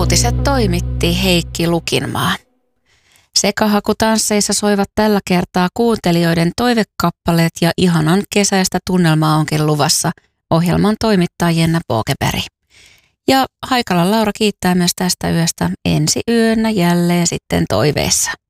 Uutiset toimitti Heikki Lukinmaa. Sekahakutansseissa soivat tällä kertaa kuuntelijoiden toivekappaleet ja ihanan kesäistä tunnelmaa onkin luvassa. Ohjelman toimittaa Jenna Påkeberg. Ja Haikalan Laura kiittää myös tästä yöstä ensi yönä jälleen sitten toiveessa.